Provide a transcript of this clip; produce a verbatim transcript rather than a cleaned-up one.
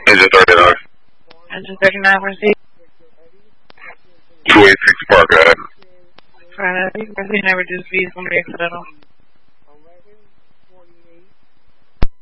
Engine thirty-nine. Engine thirty-nine, where's he? two eighty-six Park Ave. Friday, where's he? Never just be from the accidental.